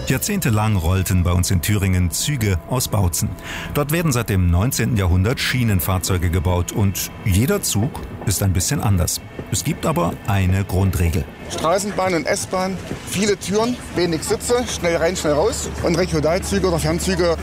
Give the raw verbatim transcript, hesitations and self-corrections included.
Jahrzehntelang rollten bei uns in Thüringen Züge aus Bautzen. Dort werden seit dem neunzehnten Jahrhundert Schienenfahrzeuge gebaut und jeder Zug ist ein bisschen anders. Es gibt aber eine Grundregel. Straßenbahn und S-Bahn, viele Türen, wenig Sitze, schnell rein, schnell raus. Und Regionalzüge oder Fernzüge